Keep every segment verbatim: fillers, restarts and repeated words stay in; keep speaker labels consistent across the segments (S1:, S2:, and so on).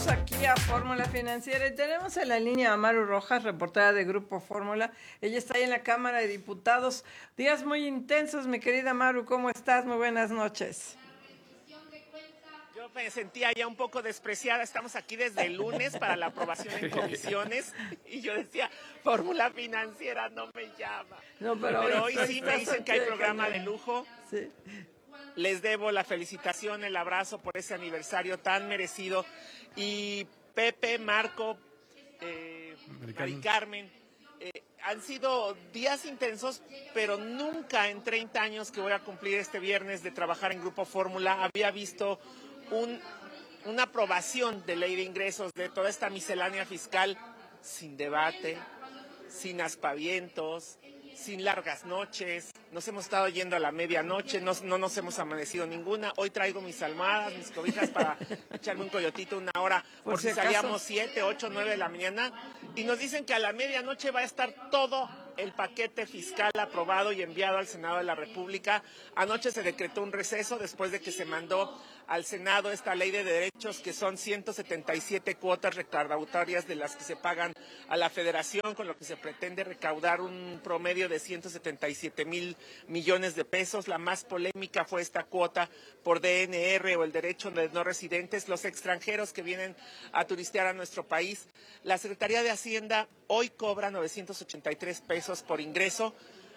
S1: Regresamos aquí a Fórmula Financiera y tenemos en la línea a Maru Rojas, reportera de Grupo Fórmula. Ella está ahí en la Cámara de Diputados. Días muy intensos, mi querida Maru, ¿cómo estás? Muy buenas noches.
S2: Yo me sentía ya un poco despreciada. Estamos aquí desde el lunes para la aprobación en comisiones y yo decía, Fórmula Financiera no me llama.
S1: No, pero,
S2: pero hoy
S1: hoy
S2: sí me dicen que hay programa de lujo.
S1: Sí.
S2: Les debo la felicitación, el abrazo por ese aniversario tan merecido. Y Pepe, Marco, eh, Mari Carmen, eh, han sido días intensos, pero nunca en treinta años que voy a cumplir este viernes de trabajar en Grupo Fórmula había visto un, una aprobación de ley de ingresos de toda esta miscelánea fiscal sin debate, sin aspavientos, sin largas noches. Nos hemos estado yendo a la medianoche, no, no nos hemos amanecido ninguna. Hoy traigo mis almohadas, mis cobijas para echarme un coyotito una hora por, por si, si salíamos siete, ocho, nueve de la mañana. Y nos dicen que a la medianoche va a estar todo el paquete fiscal aprobado y enviado al Senado de la República. Anoche se decretó un receso después de que se mandó al Senado esta ley de derechos, que son ciento setenta y siete cuotas recaudatorias de las que se pagan a la Federación, con lo que se pretende recaudar un promedio de ciento setenta y siete mil millones de pesos. La más polémica fue esta cuota por D N R o el derecho de no residentes, los extranjeros que vienen a turistear a nuestro país. La Secretaría de Hacienda hoy cobra novecientos ochenta y tres pesos por ingreso.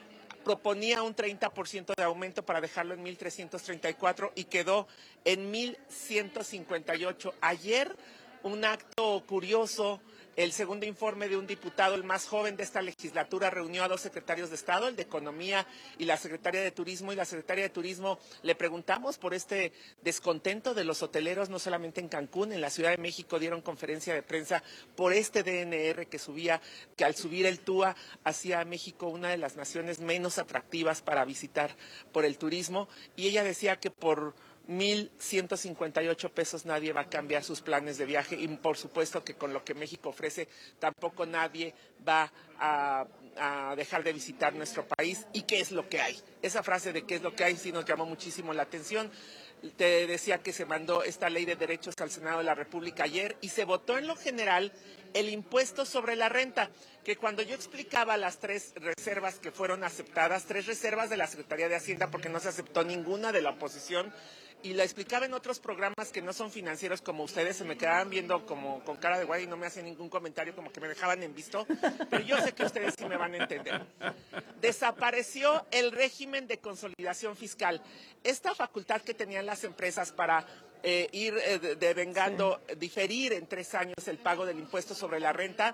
S2: Proponía un treinta por ciento de aumento para dejarlo en mil trescientos treinta y cuatro y quedó en mil ciento cincuenta y ocho. Ayer, un acto curioso, el segundo informe de un diputado, el más joven de esta legislatura, reunió a dos secretarios de Estado, el de Economía y la secretaria de Turismo, y la secretaria de Turismo le preguntamos por este descontento de los hoteleros, no solamente en Cancún, en la Ciudad de México dieron conferencia de prensa por este D N R que subía, que al subir el T U A hacía a México una de las naciones menos atractivas para visitar por el turismo, y ella decía que por mil ciento cincuenta y ocho pesos nadie va a cambiar sus planes de viaje, y por supuesto que con lo que México ofrece tampoco nadie va a, a dejar de visitar nuestro país. ¿Y qué es lo que hay? Esa frase de qué es lo que hay sí nos llamó muchísimo la atención. Te decía que se mandó esta ley de derechos al Senado de la República ayer y se votó en lo general el impuesto sobre la renta, que cuando yo explicaba las tres reservas que fueron aceptadas, tres reservas de la Secretaría de Hacienda, porque no se aceptó ninguna de la oposición, y la explicaba en otros programas que no son financieros como ustedes, se me quedaban viendo como con cara de guay y no me hacían ningún comentario, como que me dejaban en visto, pero yo sé que ustedes sí me van a entender. Desapareció el régimen de consolidación fiscal, esta facultad que tenían las empresas para eh, ir eh, devengando, sí. diferir en tres años el pago del impuesto sobre la renta,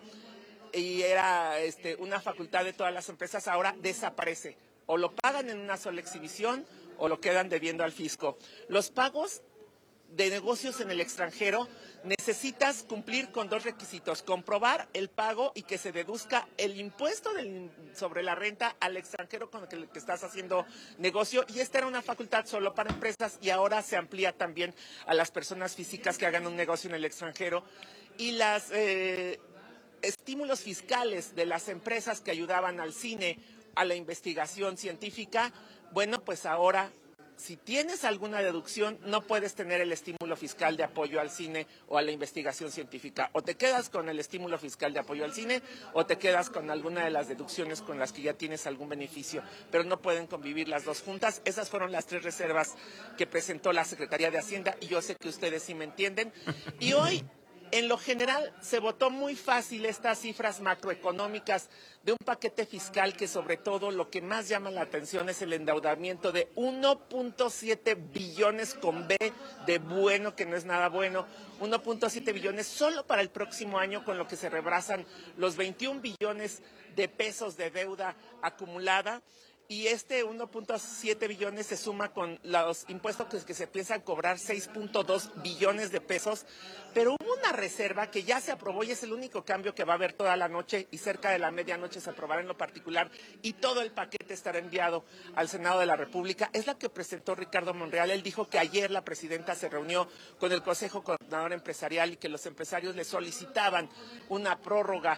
S2: y era este, una facultad de todas las empresas, ahora desaparece. O lo pagan en una sola exhibición o lo quedan debiendo al fisco. Los pagos de negocios en el extranjero necesitas cumplir con dos requisitos: comprobar el pago y que se deduzca el impuesto del, sobre la renta al extranjero con el que, el que estás haciendo negocio, y esta era una facultad solo para empresas y ahora se amplía también a las personas físicas que hagan un negocio en el extranjero. Y las eh, estímulos fiscales de las empresas que ayudaban al cine, a la investigación científica, bueno, pues ahora, si tienes alguna deducción, no puedes tener el estímulo fiscal de apoyo al cine o a la investigación científica. O te quedas con el estímulo fiscal de apoyo al cine o te quedas con alguna de las deducciones con las que ya tienes algún beneficio, pero no pueden convivir las dos juntas. Esas fueron las tres reservas que presentó la Secretaría de Hacienda y yo sé que ustedes sí me entienden. Y hoy, en lo general, se votó muy fácil estas cifras macroeconómicas de un paquete fiscal que sobre todo lo que más llama la atención es el endeudamiento de uno punto siete billones con B de bueno, que no es nada bueno, uno punto siete billones solo para el próximo año, con lo que se rebasan los veintiún billones de pesos de deuda acumulada. Y este uno punto siete billones se suma con los impuestos que, que se piensan cobrar, seis punto dos billones de pesos, pero hubo una reserva que ya se aprobó y es el único cambio que va a haber toda la noche, y cerca de la medianoche se aprobará en lo particular y todo el paquete estará enviado al Senado de la República. Es la que presentó Ricardo Monreal. Él dijo que ayer la presidenta se reunió con el Consejo Coordinador Empresarial y que los empresarios le solicitaban una prórroga,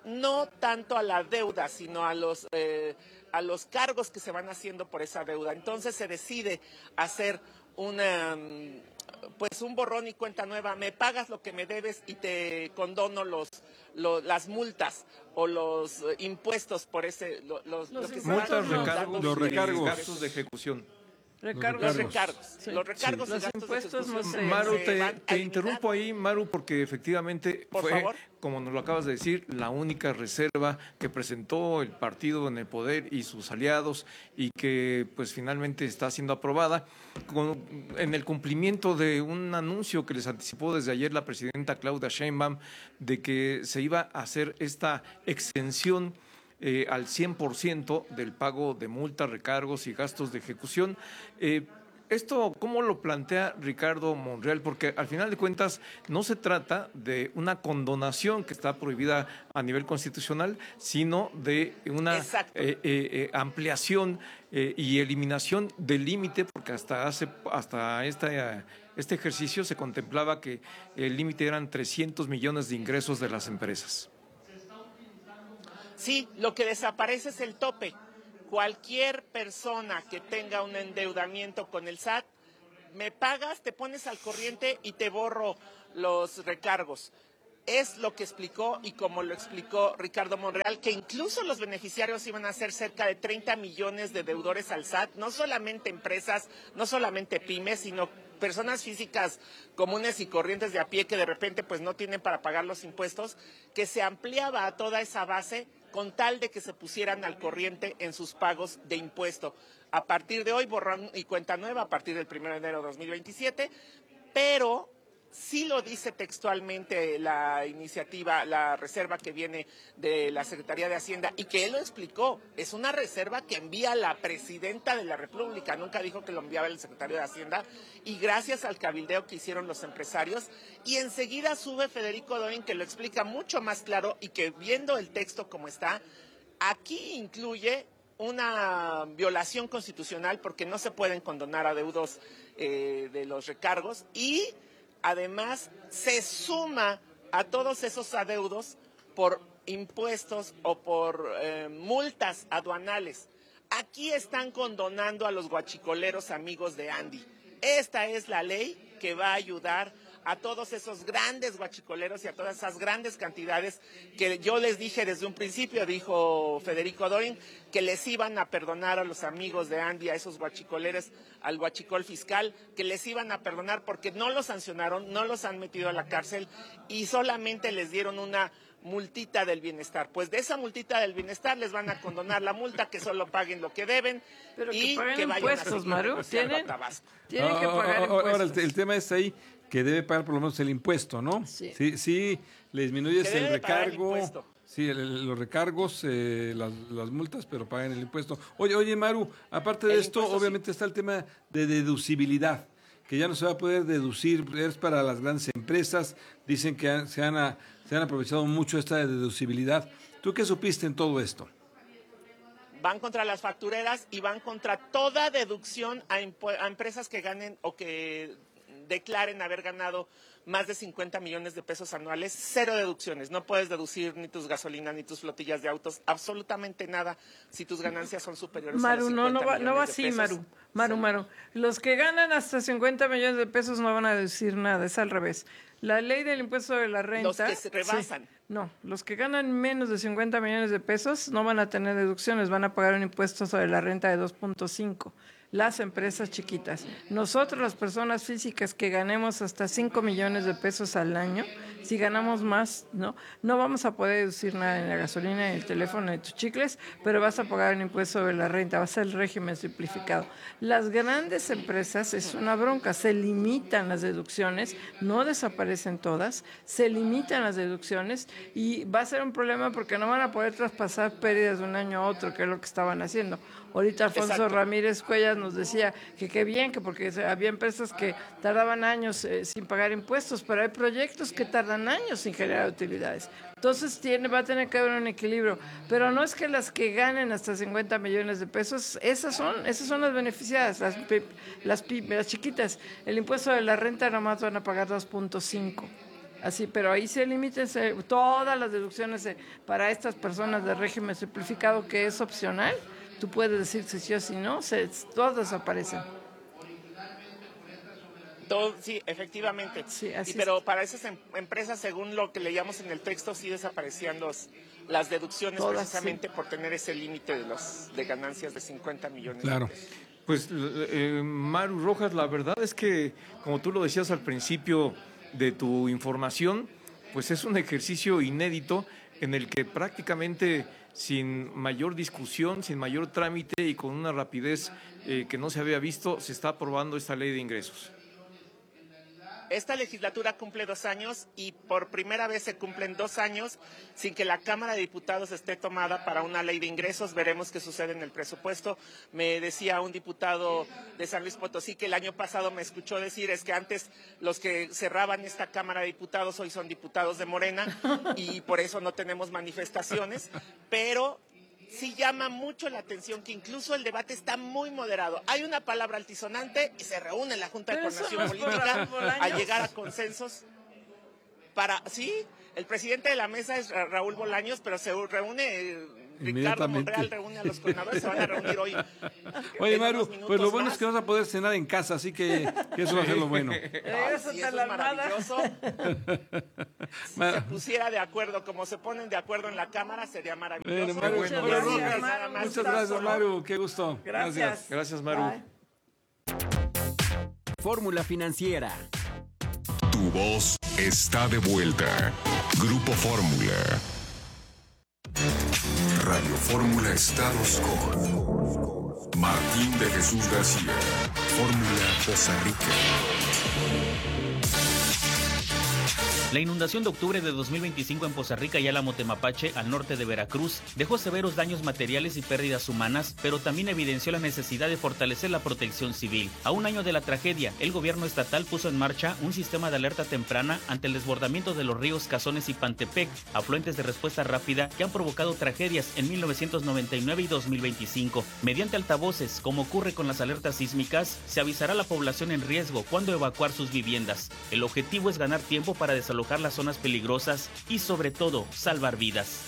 S2: no tanto a la deuda, sino a los eh, a los cargos que se van haciendo por esa deuda. Entonces se decide hacer una, pues un borrón y cuenta nueva, me pagas lo que me debes y te condono los, los las multas o los uh, impuestos por ese, lo, los,
S1: los
S2: lo que
S3: multas,
S2: se
S3: recargos, los recargos, gastos de ejecución.
S1: Recargos.
S2: Los recargos, sí. los recargos
S1: sí.
S2: y
S1: Los
S2: gastos
S1: impuestos
S2: de
S1: no sé.
S3: Maru,
S2: se
S3: te,
S2: van
S3: te interrumpo ahí, Maru, porque efectivamente
S2: Por
S3: fue,
S2: favor.
S3: como nos lo acabas de decir, la única reserva que presentó el partido en el poder y sus aliados y que pues finalmente está siendo aprobada con, en el cumplimiento de un anuncio que les anticipó desde ayer la presidenta Claudia Sheinbaum de que se iba a hacer esta extensión eh, al cien por ciento del pago de multas, recargos y gastos de ejecución. Eh, Esto, ¿cómo lo plantea Ricardo Monreal? Porque al final de cuentas no se trata de una condonación que está prohibida a nivel constitucional, sino de una eh, eh, eh, ampliación eh, y eliminación del límite, porque hasta hace hasta esta, este ejercicio se contemplaba que el límite eran trescientos millones de ingresos de las empresas.
S2: Sí, lo que desaparece es el tope. Cualquier persona que tenga un endeudamiento con el S A T, me pagas, te pones al corriente y te borro los recargos. Es lo que explicó y como lo explicó Ricardo Monreal, que incluso los beneficiarios iban a ser cerca de treinta millones de deudores al S A T, no solamente empresas, no solamente pymes, sino personas físicas comunes y corrientes de a pie que de repente pues no tienen para pagar los impuestos, que se ampliaba a toda esa base con tal de que se pusieran al corriente en sus pagos de impuesto. A partir de hoy, borrón y cuenta nueva, a partir del primero de enero de dos mil veintisiete, pero sí lo dice textualmente la iniciativa, la reserva que viene de la Secretaría de Hacienda y que él lo explicó, es una reserva que envía la Presidenta de la República, nunca dijo que lo enviaba el Secretario de Hacienda, y gracias al cabildeo que hicieron los empresarios, y enseguida sube Federico Dorin que lo explica mucho más claro y que viendo el texto como está, aquí incluye una violación constitucional porque no se pueden condonar adeudos eh, de los recargos y además se suma a todos esos adeudos por impuestos o por eh, multas aduanales. Aquí están condonando a los guachicoleros amigos de Andy. Esta es la ley que va a ayudar a todos esos grandes guachicoleros y a todas esas grandes cantidades que yo les dije desde un principio, dijo Federico Dorin, que les iban a perdonar a los amigos de Andy, a esos guachicoleros, al guachicol fiscal, que les iban a perdonar porque no los sancionaron, no los han metido a la cárcel y solamente les dieron una multita del bienestar. Pues de esa multita del bienestar les van a condonar la multa, que solo paguen lo que deben.
S1: Pero que
S2: y
S1: paguen
S2: que vayan
S1: impuestos,
S2: a
S1: Maru, ¿tienen, tienen que pagar impuestos.
S4: Ahora, el, el tema es ahí que debe pagar por lo menos el impuesto, ¿no?
S1: Sí.
S4: Sí, sí le disminuyes el recargo,
S2: el
S4: sí, el, los recargos, eh, las, las multas, pero pagan el impuesto. Oye, oye, Maru, aparte de
S2: el
S4: esto,
S2: impuesto,
S4: obviamente
S2: sí.
S4: está el tema de deducibilidad, que ya no se va a poder deducir, es para las grandes empresas, dicen que han, se, han, a, se han aprovechado mucho esta deducibilidad. ¿Tú qué supiste en todo esto?
S2: Van contra las factureras y van contra toda deducción a, a empresas que ganen o que declaren haber ganado más de cincuenta millones de pesos anuales, cero deducciones. No puedes deducir ni tus gasolinas ni tus flotillas de autos, absolutamente nada si tus ganancias son superiores
S1: Maru,
S2: a los cincuenta
S1: no, no va, no va
S2: millones de
S1: así,
S2: pesos.
S1: Maru. Maru,
S2: Sí.
S1: Maru. Los que ganan hasta cincuenta millones de pesos no van a deducir nada, es al revés. La ley del impuesto de la renta...
S2: Los que se rebasan.
S1: Sí, no, los que ganan menos de cincuenta millones de pesos no van a tener deducciones, van a pagar un impuesto sobre la renta de dos punto cinco. Las empresas chiquitas. Nosotros, las personas físicas que ganemos hasta cinco millones de pesos al año, si ganamos más, no no vamos a poder deducir nada en la gasolina, en el teléfono, en tus chicles, pero vas a pagar un impuesto sobre la renta, va a ser el régimen simplificado. Las grandes empresas es una bronca, se limitan las deducciones, no desaparecen todas, se limitan las deducciones y va a ser un problema porque no van a poder traspasar pérdidas de un año a otro, que es lo que estaban haciendo. Ahorita Alfonso
S2: Exacto.
S1: Ramírez Cuellas nos decía que qué bien, que porque había empresas que tardaban años eh, sin pagar impuestos, pero hay proyectos que tardan años sin generar utilidades. Entonces tiene, va a tener que haber un equilibrio, pero no es que las que ganen hasta cincuenta millones de pesos, esas son, esas son las beneficiadas, las, las, las chiquitas. El impuesto de la renta nomás van a pagar dos punto cinco. Así, pero ahí se limiten todas las deducciones eh, para estas personas de régimen simplificado, que es opcional. Tú puedes decir si sí o si no, se, todas desaparecen.
S2: Todo, sí, efectivamente.
S1: Sí, así
S2: y, pero
S1: es.
S2: para esas em- empresas, según lo que leíamos en el texto, sí desaparecían los, las deducciones
S1: Todas,
S2: precisamente sí. por tener ese límite de los de ganancias de cincuenta millones.
S4: Claro.
S2: De pesos.
S3: Pues, eh, Maru Rojas, la verdad es que, como tú lo decías al principio de tu información, pues es un ejercicio inédito en el que prácticamente sin mayor discusión, sin mayor trámite y con una rapidez eh, que no se había visto, se está aprobando esta ley de ingresos.
S2: Esta legislatura cumple dos años y por primera vez se cumplen dos años sin que la Cámara de Diputados esté tomada para una ley de ingresos. Veremos qué sucede en el presupuesto. Me decía un diputado de San Luis Potosí que el año pasado me escuchó decir es que antes los que cerraban esta Cámara de Diputados hoy son diputados de Morena y por eso no tenemos manifestaciones, pero sí llama mucho la atención que incluso el debate está muy moderado. Hay una palabra altisonante y se reúne la Junta de Coordinación Política a llegar a consensos para... Sí, el presidente de la mesa es Raúl Bolaños, pero se reúne... Eh, Ricardo Monreal reúne a los coordinadores, se van a reunir hoy.
S4: Oye, Maru, pues lo bueno más. es que vas a poder cenar en casa, así que, que eso va a ser lo bueno.
S2: Ay, sí, eso es maravilloso. Si se pusiera de acuerdo, como se ponen de acuerdo en la Cámara, sería maravilloso.
S4: Bueno, Maru,
S1: muchas,
S4: bueno,
S1: gracias,
S4: Maru,
S1: Maru,
S4: muchas gracias, Maru, qué gusto.
S1: Gracias.
S4: Gracias,
S3: gracias Maru.
S1: Bye.
S5: Fórmula Financiera.
S6: Tu voz está de vuelta. Grupo Fórmula. Radio Fórmula Estados con Martín de Jesús García. Fórmula Costa Rica.
S7: La inundación de octubre de dos mil veinticinco en Poza Rica y Álamo Temapache, al norte de Veracruz, dejó severos daños materiales y pérdidas humanas, pero también evidenció la necesidad de fortalecer la protección civil. A un año de la tragedia, el gobierno estatal puso en marcha un sistema de alerta temprana ante el desbordamiento de los ríos Cazones y Pantepec, afluentes de respuesta rápida que han provocado tragedias en mil novecientos noventa y nueve y dos mil veinticinco. Mediante altavoces, como ocurre con las alertas sísmicas, se avisará a la población en riesgo cuándo evacuar sus viviendas. El objetivo es ganar tiempo para desalojar las zonas peligrosas y, sobre todo, salvar vidas.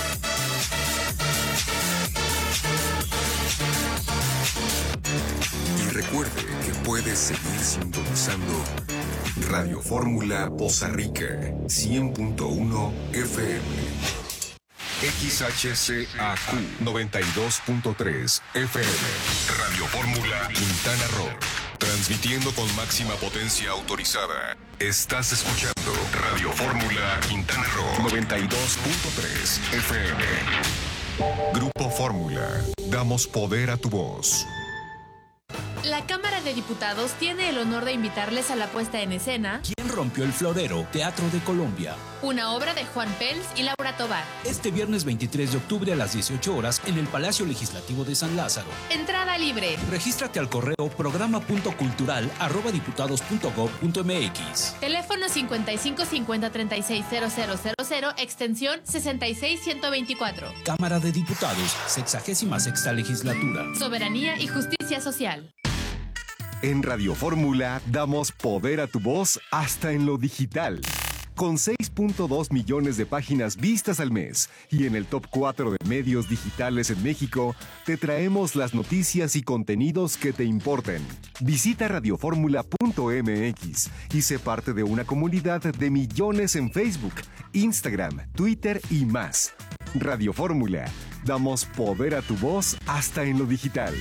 S6: Y recuerde que puede seguir sintonizando Radio Fórmula Poza Rica cien punto uno F M. X H C A Q noventa y dos punto tres F M. Radio Fórmula Quintana Roo. Transmitiendo con máxima potencia autorizada. Estás escuchando Radio Fórmula Quintana Roo noventa y dos punto tres F M. Grupo Fórmula. Damos poder a tu voz.
S8: La Cámara de Diputados tiene el honor de invitarles a la puesta en escena
S9: ¿Quién rompió el florero? Teatro de Colombia.
S8: Una obra de Juan Pels y Laura Tobar.
S9: Este viernes veintitrés de octubre a las dieciocho horas en el Palacio Legislativo de San Lázaro.
S8: Entrada libre.
S9: Regístrate al correo programa punto cultural arroba diputados punto gob punto mx.
S8: Teléfono cincuenta y cinco cincuenta treinta y seis cero cero cero cero, extensión sesenta y seis ciento veinticuatro.
S9: Cámara de Diputados, sexagésima sexta legislatura.
S8: Soberanía y justicia social.
S10: En Radio Fórmula damos poder a tu voz hasta en lo digital. Con seis punto dos millones de páginas vistas al mes y en el top cuatro de medios digitales en México, te traemos las noticias y contenidos que te importen. Visita radio fórmula punto m x y sé parte de una comunidad de millones en Facebook, Instagram, Twitter y más. Radio Fórmula, damos poder a tu voz hasta en lo digital.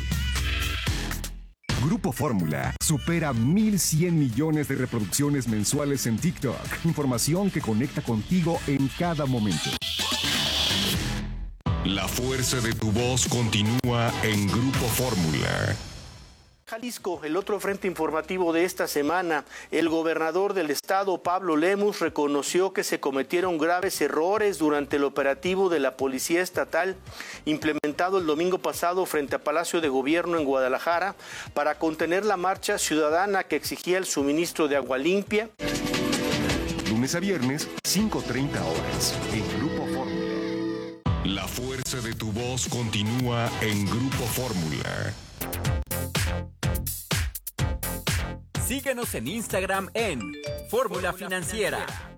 S10: Grupo Fórmula supera mil cien millones de reproducciones mensuales en TikTok. Información que conecta contigo en cada momento.
S6: La fuerza de tu voz continúa en Grupo Fórmula.
S11: Jalisco, el otro frente informativo de esta semana, el gobernador del estado, Pablo Lemus, reconoció que se cometieron graves errores durante el operativo de la Policía Estatal implementado el domingo pasado frente a Palacio de Gobierno en Guadalajara para contener la marcha ciudadana que exigía el suministro de agua limpia.
S10: Lunes a viernes, cinco treinta horas, en Grupo Fórmula.
S6: La fuerza de tu voz continúa en Grupo Fórmula.
S5: Síguenos en Instagram en Fórmula Financiera.